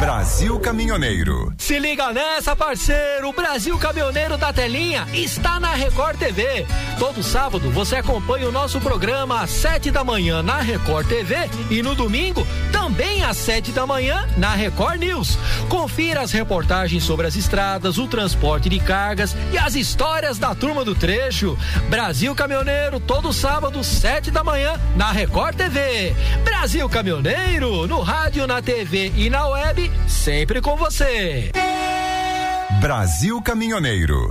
Brasil Caminhoneiro. Se liga nessa, parceiro, o Brasil Caminhoneiro da Telinha está na Record TV. Todo sábado você acompanha o nosso programa às 7 da manhã na Record TV e no domingo também às 7 da manhã na Record News. Confira as reportagens sobre as estradas, o transporte de cargas e as histórias da turma do trecho. Brasil Caminhoneiro, todo sábado, 7 da manhã na Record TV. Brasil Caminhoneiro, no rádio, na TV e na web, sempre com você. Brasil Caminhoneiro.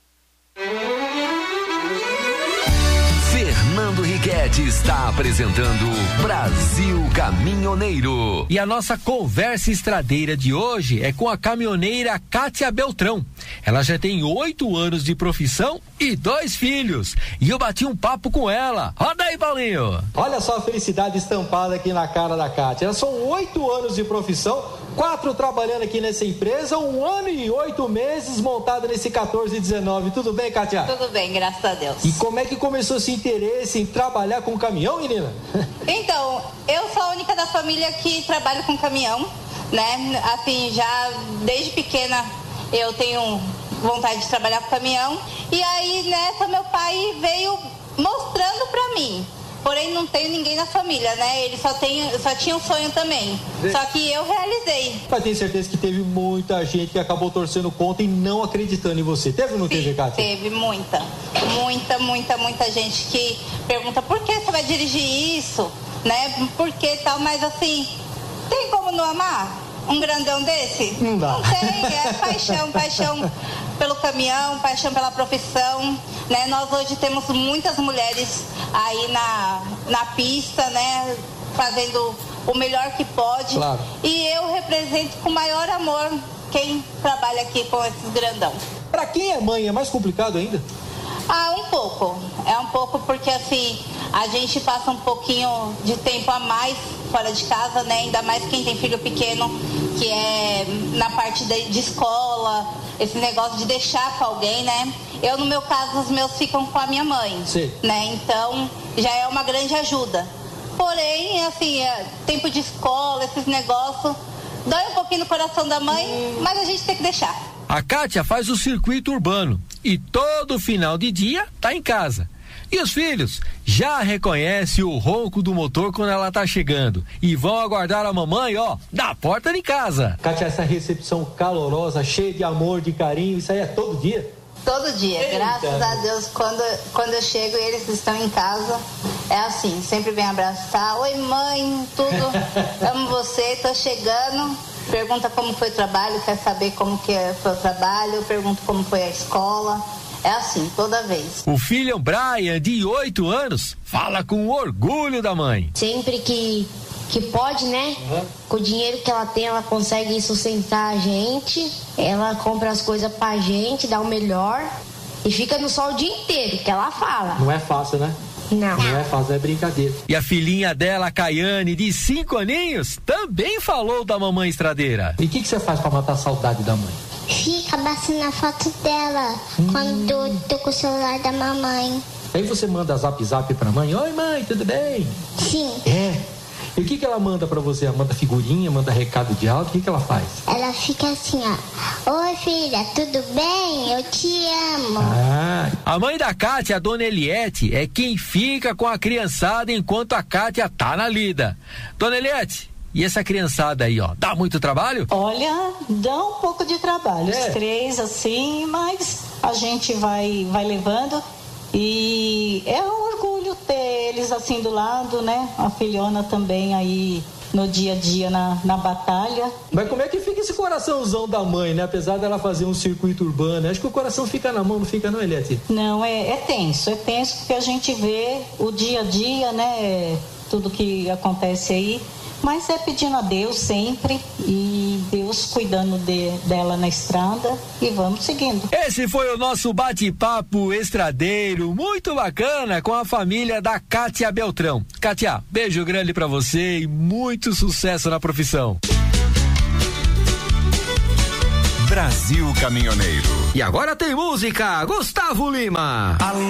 Fernando Riquetti está apresentando Brasil Caminhoneiro. E a nossa conversa estradeira de hoje é com a caminhoneira Kátia Beltrão. Ela já tem 8 anos de profissão e 2 filhos. E eu bati um papo com ela. Roda aí, Paulinho. Olha só a felicidade estampada aqui na cara da Kátia. São 8 anos de profissão, 4 trabalhando aqui nessa empresa, 1 ano e 8 meses montada nesse 1419. Tudo bem, Kátia? Tudo bem, graças a Deus. E como é que começou esse interesse em trabalhar com caminhão, menina? Então, eu sou a única da família que trabalha com caminhão, né? Assim, já desde pequena eu tenho vontade de trabalhar com caminhão. E aí, nessa, meu pai veio mostrando pra mim. Porém, não tenho ninguém na família, né? Ele só tinha um sonho também. Só que eu realizei. Mas tenho certeza que teve muita gente que acabou torcendo contra e não acreditando em você. Teve ou não teve, Kátia? Teve muita gente que pergunta por que você vai dirigir isso, né? Por que tal, mas assim, tem como não amar um grandão desse? Não dá. Não tem, é paixão pelo caminhão, paixão pela profissão, né? Nós hoje temos muitas mulheres aí na pista, né? Fazendo o melhor que pode. Claro. E eu represento com maior amor quem trabalha aqui com esses grandão. Pra quem é mãe, é mais complicado ainda? Um pouco. É um pouco porque, assim, a gente passa um pouquinho de tempo a mais fora de casa, né? Ainda mais quem tem filho pequeno, que é na parte de escola, esse negócio de deixar com alguém, né? Eu, no meu caso, os meus ficam com a minha mãe. Sim. Né? Então, já é uma grande ajuda. Porém, assim, tempo de escola, esses negócios, dói um pouquinho no coração da mãe, mas a gente tem que deixar. A Kátia faz o circuito urbano e todo final de dia tá em casa. E os filhos já reconhecem o ronco do motor quando ela tá chegando e vão aguardar a mamãe, da porta de casa. Kátia, essa recepção calorosa, cheia de amor, de carinho, isso aí é todo dia? Todo dia, Eita. Graças a Deus, quando eu chego e eles estão em casa, é assim, sempre vem abraçar. Oi, mãe, tudo, amo você, tô chegando. Pergunta como foi o trabalho, quer saber como que foi o trabalho, pergunto como foi a escola. É assim, toda vez. O filho Brian, de 8 anos, fala com orgulho da mãe. Sempre que pode, né? Com o dinheiro que ela tem, ela consegue sustentar a gente. Ela compra as coisas pra gente, dá o melhor. E fica no sol o dia inteiro, que ela fala. Não é fácil, né? Não. Não é fácil, é brincadeira. E a filhinha dela, Caiane, de 5 aninhos, também falou da mamãe estradeira. E o que você faz pra matar a saudade da mãe? Fica abaixando a foto dela quando eu tô com o celular da mamãe. Aí você manda zap pra mãe. Oi, mãe, tudo bem? Sim. E o que ela manda pra você? Ela manda figurinha, manda recado de áudio? O que ela faz? Ela fica assim, Oi, filha, tudo bem? Eu te amo. A mãe da Kátia, a dona Eliette, é quem fica com a criançada enquanto a Kátia tá na lida. Dona Eliette, e essa criançada aí, dá muito trabalho? Olha, dá um pouco de trabalho. Os 3, assim, mas a gente vai levando. E é um orgulho ter eles assim do lado, né? A filhona também aí no dia a dia na batalha. Mas como é que fica esse coraçãozão da mãe, né? Apesar dela fazer um circuito urbano, acho que o coração fica na mão, não fica não, Eliette? Não, é tenso porque a gente vê o dia a dia, né? Tudo que acontece aí. Mas é pedindo a Deus sempre e Deus cuidando dela na estrada e vamos seguindo. Esse foi o nosso bate-papo estradeiro, muito bacana, com a família da Kátia Beltrão. Kátia, beijo grande pra você e muito sucesso na profissão. Brasil Caminhoneiro. E agora tem música, Gustavo Lima.